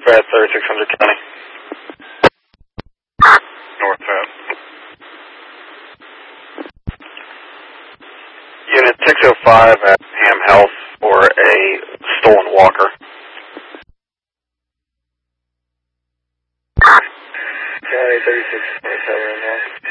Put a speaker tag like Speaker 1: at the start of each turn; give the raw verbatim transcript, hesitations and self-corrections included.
Speaker 1: Fat, thirty-six hundred County. North Fat. Unit six oh five at Ham Health for a stolen walker. County thirty-six twenty-seven.